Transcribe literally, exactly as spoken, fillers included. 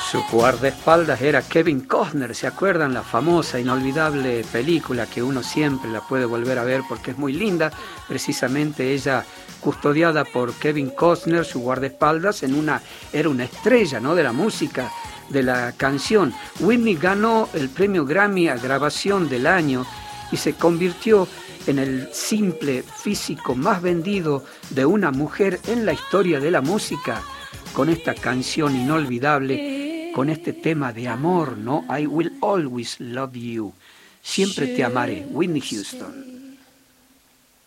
Su guardaespaldas era Kevin Costner, ¿se acuerdan? La famosa, inolvidable película que uno siempre la puede volver a ver porque es muy linda. Precisamente ella, custodiada por Kevin Costner, su guardaespaldas, en una, era una estrella, ¿no?, de la música, de la canción. Whitney ganó el premio Grammy a grabación del año y se convirtió en el simple físico más vendido de una mujer en la historia de la música, con esta canción inolvidable, con este tema de amor, ¿no? I will always love you. Siempre te amaré, Whitney Houston.